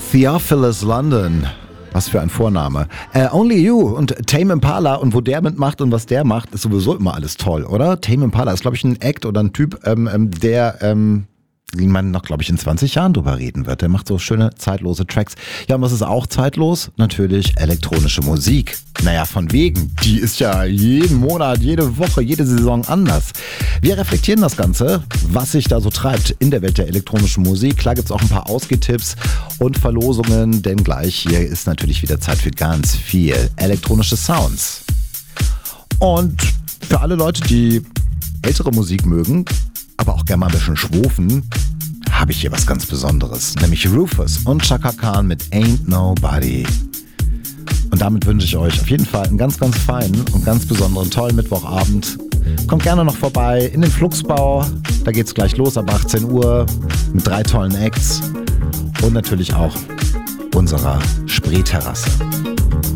Theophilus London. Was für ein Vorname. Only You und Tame Impala und wo der mitmacht und was der macht, ist sowieso immer alles toll, oder? Tame Impala ist, glaube ich, ein Act oder ein Typ, wie man noch, glaube ich, in 20 Jahren drüber reden wird. Der macht so schöne, zeitlose Tracks. Ja, und was ist auch zeitlos? Natürlich elektronische Musik. Naja, von wegen. Die ist ja jeden Monat, jede Woche, jede Saison anders. Wir reflektieren das Ganze, was sich da so treibt in der Welt der elektronischen Musik. Klar gibt's auch ein paar Ausgehtipps und Verlosungen, denn gleich hier ist natürlich wieder Zeit für ganz viel elektronische Sounds. Und für alle Leute, die ältere Musik mögen, aber auch gerne mal ein bisschen schwofen, habe ich hier was ganz Besonderes, nämlich Rufus und Chaka Khan mit Ain't Nobody. Und damit wünsche ich euch auf jeden Fall einen ganz, ganz feinen und ganz besonderen, tollen Mittwochabend. Kommt gerne noch vorbei in den Flugsbau, da geht's gleich los ab 18 Uhr mit 3 tollen Acts und natürlich auch unserer Spreeterrasse.